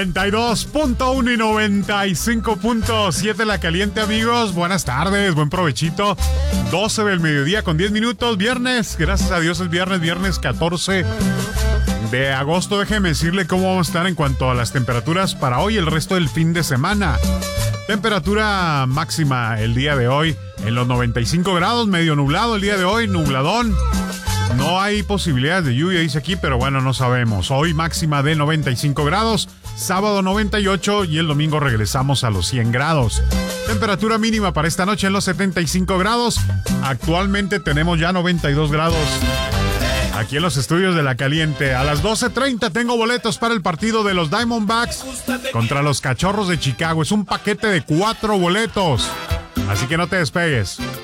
92.1 y 95.7 La Caliente, amigos. Buenas tardes, buen provechito. 12 del mediodía con 10 minutos. Viernes, gracias a Dios es viernes 14 de agosto. Déjeme decirle cómo vamos a estar en cuanto a las temperaturas para hoy y el resto del fin de semana. Temperatura máxima el día de hoy en los 95 grados, medio nublado el día de hoy, nubladón. No hay posibilidades de lluvia, dice aquí, pero bueno, no sabemos. Hoy máxima de 95 grados, sábado 98 y el domingo regresamos a los 100 grados. Temperatura mínima para esta noche en los 75 grados. Actualmente tenemos ya 92 grados aquí en los estudios de La Caliente. A las 12:30 tengo boletos para el partido de los Diamondbacks contra los Cachorros de Chicago. Es un paquete de 4 boletos, así que no te despegues.